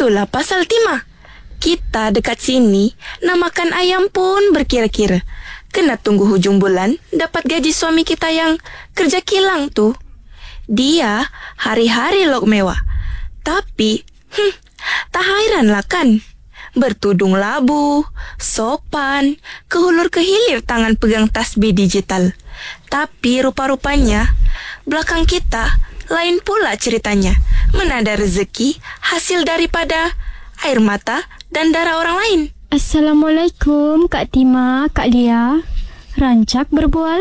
Itulah pasal Tima. Kita dekat sini nak makan ayam pun berkira-kira. Kena tunggu hujung bulan dapat gaji suami kita yang kerja kilang tu. Dia hari-hari lok mewah. Tapi, tak hairanlah kan. Bertudung labu, sopan, kehulur kehilir tangan pegang tasbih digital. Tapi rupa-rupanya, belakang kita lain pula ceritanya. Menada rezeki hasil daripada air mata dan darah orang lain. Assalamualaikum Kak Tima, Kak Lia. Rancak berbual?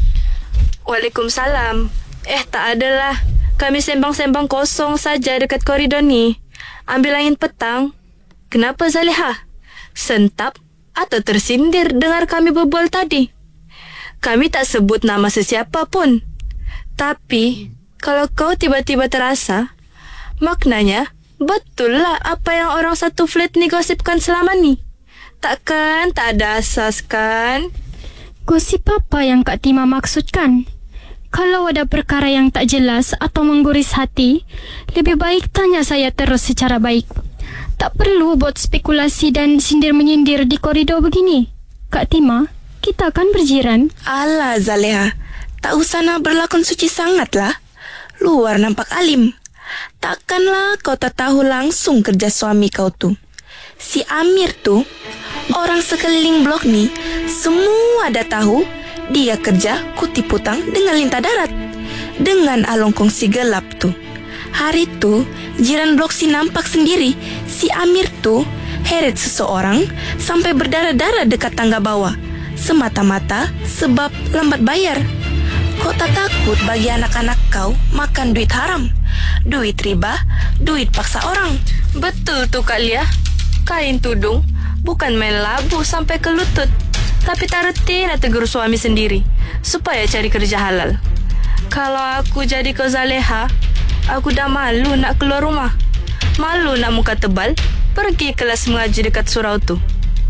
Waalaikumsalam. Tak adalah. Kami sembang-sembang kosong saja dekat koridor ni. Ambil angin petang. Kenapa Zaleha? Sentap atau tersindir dengar kami berbual tadi? Kami tak sebut nama sesiapa pun. Tapi, kalau kau tiba-tiba terasa, maknanya betul lah apa yang orang satu flat ni gosipkan selama ni. Takkan tak ada asas kan? Gosip apa yang Kak Tima maksudkan? Kalau ada perkara yang tak jelas atau mengguris hati, lebih baik tanya saya terus secara baik. Tak perlu buat spekulasi dan sindir-menyindir di koridor begini. Kak Tima, kita kan berjiran. Alah Zaleha, tak usah nak berlakon suci sangatlah. Luar nampak alim. Takkanlah kau tak tahu langsung kerja suami kau tu. Si Amir tu, orang sekeliling blok ni, semua dah tahu dia kerja kutip hutang dengan lintah darat. Dengan alongkong si gelap tu. Hari tu, jiran blok si nampak sendiri si Amir tu heret seseorang sampai berdarah-darah dekat tangga bawah. Semata-mata sebab lambat bayar. Kau tak takut bagi anak-anak kau makan duit haram? Duit riba, duit paksa orang. Betul tu Kak Lia. Kain tudung bukan main labu sampai ke lutut. Tapi tak reti nak tegur suami sendiri supaya cari kerja halal. Kalau aku jadi kau Zaleha, aku dah malu nak keluar rumah. Malu nak muka tebal pergi kelas mengaji dekat surau tu.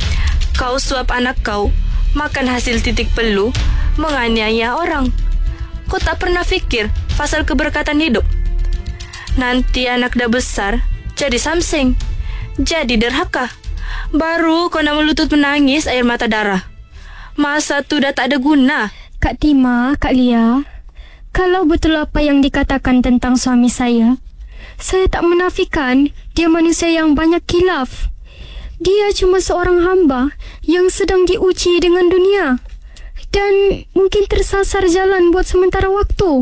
Kau suap anak kau makan hasil titik pelu, menganiaya orang. Kau tak pernah fikir pasal keberkatan hidup? Nanti anak dah besar jadi samseng, jadi derhaka. Baru kau nak melutut menangis air mata darah. Masa tu dah tak ada guna. Kak Tima, Kak Lia, kalau betul apa yang dikatakan tentang suami saya tak menafikan dia manusia yang banyak khilaf. Dia cuma seorang hamba yang sedang diuji dengan dunia dan mungkin tersasar jalan buat sementara waktu.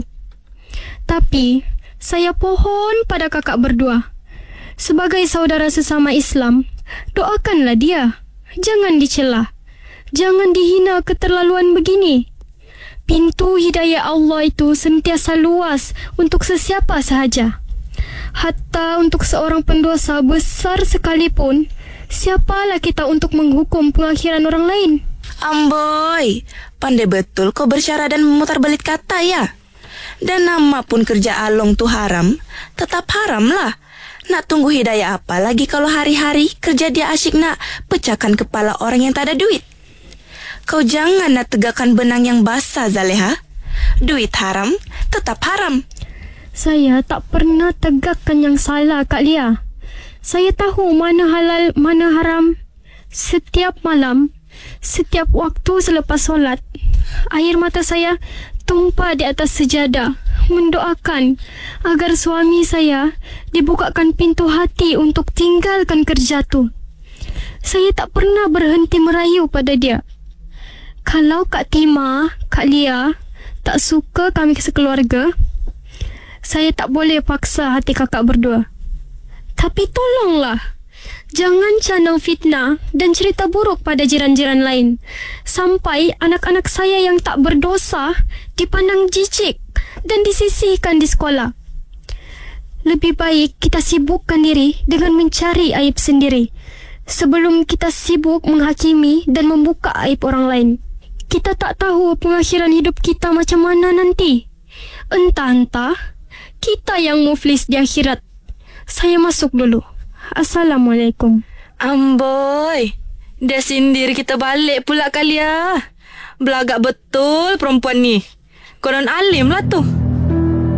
Tapi saya pohon pada kakak berdua, sebagai saudara sesama Islam, doakanlah dia. Jangan dicela, jangan dihina keterlaluan begini. Pintu hidayah Allah itu sentiasa luas untuk sesiapa sahaja. Hatta untuk seorang pendosa besar sekalipun, siapalah kita untuk menghukum pengakhiran orang lain? Amboi, pandai betul kau bersyarah dan memutar balik kata ya. Dan nama pun kerja along tu haram, tetap haram lah. Nak tunggu hidayah apa lagi kalau hari-hari kerja dia asyik nak pecahkan kepala orang yang tak ada duit. Kau jangan nak tegakkan benang yang basah Zaleha. Duit haram, tetap haram. Saya tak pernah tegakkan yang salah Kak Lia. Saya tahu mana halal, mana haram. Setiap malam, setiap waktu selepas solat, air mata saya tumpah di atas sejadah mendoakan agar suami saya dibukakan pintu hati untuk tinggalkan kerja tu. Saya tak pernah berhenti merayu pada dia. Kalau Kak Tima, Kak Lia tak suka kami sekeluarga, saya tak boleh paksa hati kakak berdua. Tapi tolonglah, jangan channel fitnah dan cerita buruk pada jiran-jiran lain, sampai anak-anak saya yang tak berdosa dipandang jijik dan disisihkan di sekolah. Lebih baik kita sibukkan diri dengan mencari aib sendiri sebelum kita sibuk menghakimi dan membuka aib orang lain. Kita tak tahu pengakhiran hidup kita macam mana nanti. Entah-entah kita yang muflis di akhirat. Saya masuk dulu. Assalamualaikum. Amboi, dia sindir kita balik pula kali ya. Belagak betul perempuan ni. Konon alim lah tu.